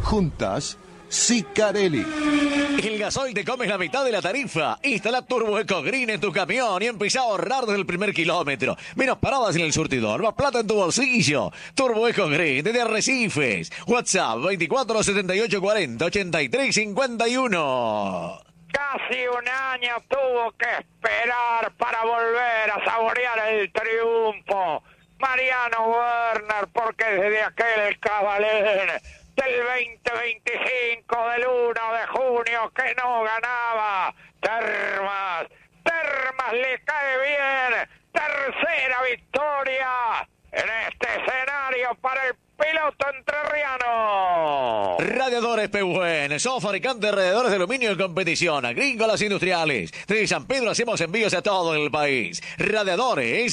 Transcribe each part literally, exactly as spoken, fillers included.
Juntas, Sicarelli. El gasoil te comes la mitad de la tarifa. Instala Turbo Eco Green en tu camión y empieza a ahorrar desde el primer kilómetro. Menos paradas en el surtidor, más plata en tu bolsillo. Turbo Eco Green desde Arrecifes. WhatsApp veinticuatro setenta y ocho cuarenta ochenta y tres cincuenta y uno. Casi un año tuvo que esperar para volver a saborear el triunfo Mariano Werner, porque desde aquel cabalén del veinte veinticinco del uno de junio que no ganaba, Termas, Termas le cae bien, tercera victoria en este escenario para el piloto entrerriano. Radiadores Pehuen, somos fabricantes de radiadores de aluminio en competición, agrícolas industriales. Desde San Pedro hacemos envíos a todo el país. Radiadores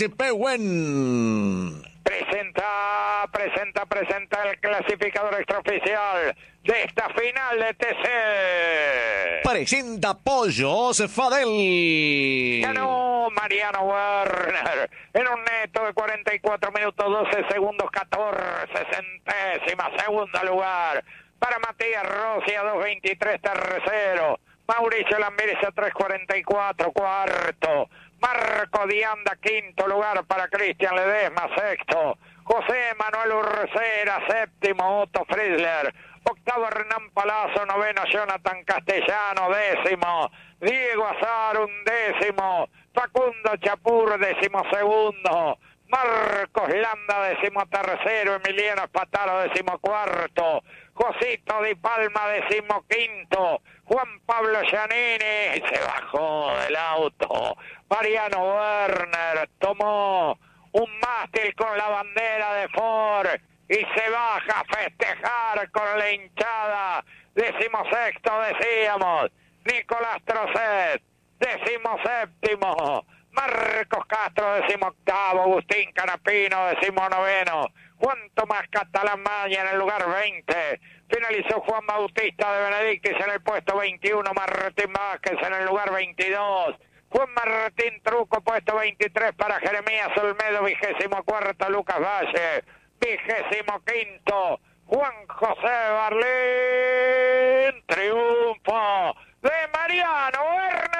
Pehuen. Presenta, presenta, presenta el clasificador extraoficial de esta final de T C. Presenta Pollos Fadel. Ganó Mariano Werner en un neto de cuarenta y cuatro minutos doce segundos catorce centésimas. Segundo lugar para Matías Rossi a dos veintitrés tercero. Mauricio Lambiris a tres cuarenta y cuatro cuarto. Marco Dianda, quinto lugar para Cristian Ledesma, sexto. José Manuel Urcera, séptimo. Otto Frizzler, octavo. Hernán Palazzo, noveno. Jonathan Castellano, décimo. Diego Azar, undécimo. Facundo Chapur, décimo segundo. Marcos Landa, décimo tercero. Emiliano Espataro, décimo cuarto. Josito Di Palma, décimo quinto. Juan Pablo Giannini se bajó del auto. Mariano Werner tomó un mástil con la bandera de Ford y se baja a festejar con la hinchada. Décimo sexto, decíamos, Nicolás Trocet. Décimo séptimo, Marcos Castro, décimo octavo. Agustín Canapino, décimo noveno. Juan Tomás Catalán Maña en el lugar veinte. Finalizó Juan Bautista de Benedictis en el puesto veintiuno. Martín Vázquez en el lugar veintidós. Juan Martín Truco, puesto veintitrés para Jeremías Olmedo. Vigésimo cuarto, Lucas Valle. Vigésimo quinto, Juan José Barlín. Triunfo de Mariano Werner.